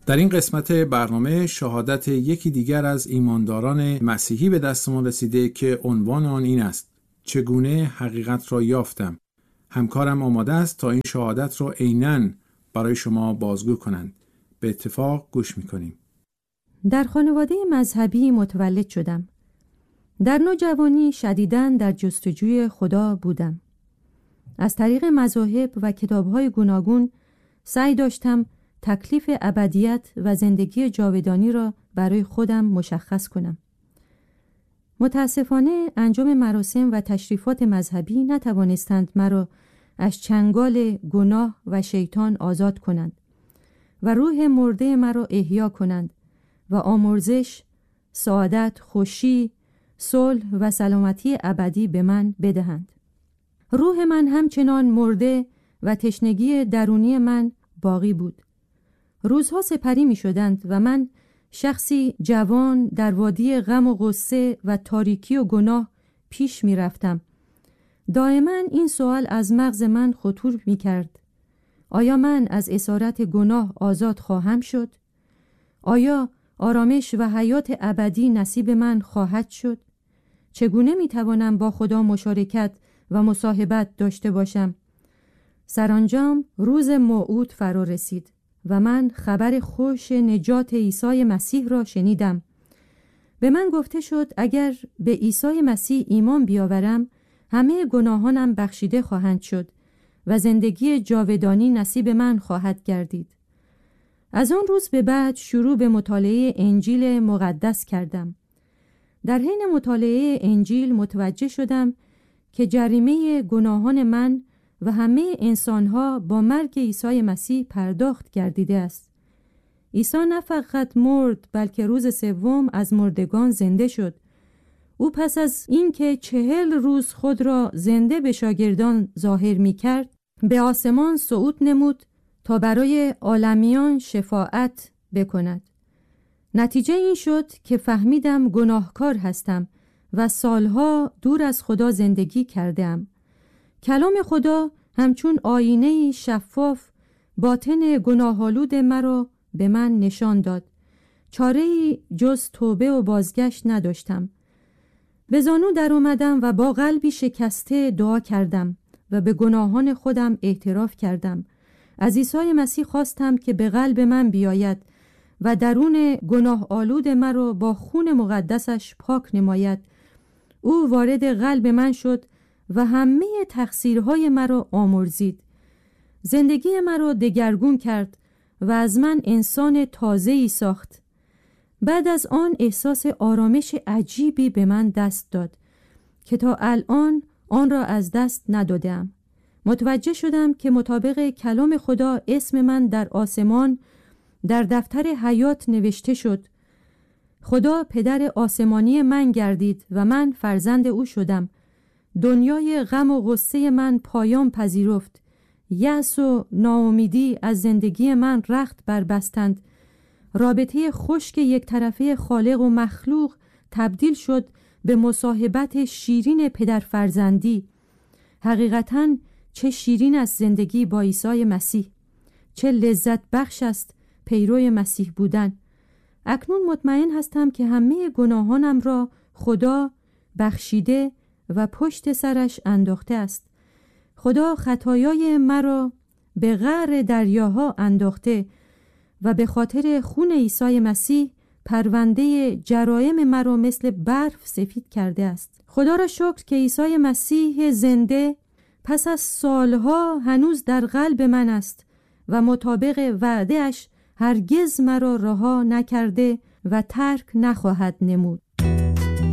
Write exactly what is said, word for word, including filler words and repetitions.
در این قسمت برنامه شهادت یکی دیگر از ایمانداران مسیحی به دستمان رسیده که عنوان آن این است: چگونه حقیقت را یافتم. همکارم آماده است تا این شهادت را عیناً برای شما بازگو کنند. به اتفاق گوش می‌کنیم. در خانواده مذهبی متولد شدم. در نوجوانی شدیداً در جستجوی خدا بودم. از طریق مذاهب و کتاب‌های گوناگون سعی داشتم تکلیف ابدیت و زندگی جاودانی را برای خودم مشخص کنم. متاسفانه انجام مراسم و تشریفات مذهبی نتوانستند مرا از چنگال گناه و شیطان آزاد کنند و روح مرده مرا احیا کنند و آمرزش، سعادت، خوشی، صلح و سلامتی ابدی به من بدهند. روح من همچنان مرده و تشنگی درونی من باقی بود. روزها سپری می شدند و من شخصی جوان در وادی غم و غصه و تاریکی و گناه پیش می رفتم. دائما این سوال از مغز من خطور می کرد: آیا من از اسارت گناه آزاد خواهم شد؟ آیا آرامش و حیات ابدی نصیب من خواهد شد؟ چگونه می توانم با خدا مشارکت و مصاحبت داشته باشم؟ سرانجام روز موعود فرا رسید و من خبر خوش نجات عیسی مسیح را شنیدم. به من گفته شد اگر به عیسی مسیح ایمان بیاورم همه گناهانم بخشیده خواهند شد و زندگی جاودانی نصیب من خواهد گردید. از آن روز به بعد شروع به مطالعه انجیل مقدس کردم. در حین مطالعه انجیل متوجه شدم که جریمه گناهان من و همه انسانها با مرگ عیسی مسیح پرداخت گردیده است. عیسی نه فقط مرد بلکه روز سوم از مردگان زنده شد. او پس از اینکه چهل روز خود را زنده به شاگردان ظاهر می کرد به آسمان صعود نمود تا برای عالمیان شفاعت بکند. نتیجه این شد که فهمیدم گناهکار هستم و سالها دور از خدا زندگی کردم. کلام خدا همچون آینه شفاف باطن گناه‌آلود مرا به من نشان داد. چاره‌ای جز توبه و بازگشت نداشتم. به زانو در اومدم و با قلبی شکسته دعا کردم و به گناهان خودم اعتراف کردم. از عیسی مسیح خواستم که به قلب من بیاید و درون گناه آلود مرا با خون مقدسش پاک نماید. او وارد قلب من شد و همه تقصیرهای مرا آمرزید. زندگی مرا دگرگون کرد و از من انسان تازه‌ای ساخت. بعد از آن احساس آرامش عجیبی به من دست داد که تا الان آن را از دست ندادم. متوجه شدم که مطابق کلام خدا اسم من در آسمان در دفتر حیات نوشته شد. خدا پدر آسمانی من گردید و من فرزند او شدم. دنیای غم و غصه من پایان پذیرفت. یأس و ناامیدی از زندگی من رخت بربستند. رابطه خشک یک طرفه خالق و مخلوق تبدیل شد به مصاحبت شیرین پدر فرزندی. حقیقتاً چه شیرین است زندگی با عیسی مسیح. چه لذت بخش است پیروی مسیح بودن. اکنون مطمئن هستم که همه گناهانم را خدا بخشیده و پشت سرش انداخته است. خدا خطایای مرا به قعر دریاها انداخته و به خاطر خون عیسی مسیح پرونده جرایم مرا مثل برف سفید کرده است. خدا را شکر که عیسی مسیح زنده پس از سالها هنوز در قلب من است و مطابق وعده‌اش هرگز مرا رها نکرده و ترک نخواهد نمود.